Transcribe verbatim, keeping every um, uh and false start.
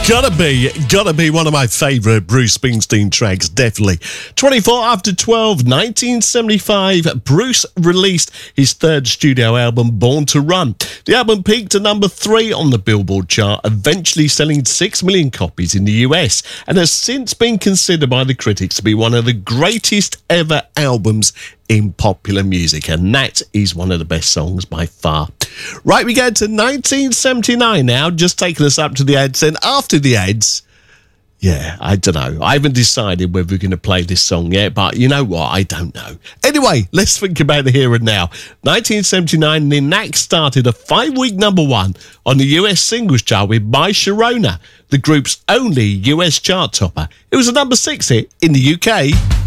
Gotta be, gotta be one of my favourite Bruce Springsteen tracks, definitely. twenty-four after twelve, nineteen seventy-five, Bruce released his third studio album, Born to Run. The album peaked at number three on the Billboard chart, eventually selling six million copies in the U S, and has since been considered by the critics to be one of the greatest ever albums in popular music, and that is one of the best songs by far. Right, we go to nineteen seventy-nine now, just taking us up to the ads. Then after the ads, yeah, I don't know. I haven't decided whether we're going to play this song yet, but you know what? I don't know. Anyway, let's think about the here and now. nineteen seventy-nine, Ninax started a five-week number one on the U S singles chart with My Sharona, the group's only U S chart topper. It was a number six hit in the U K.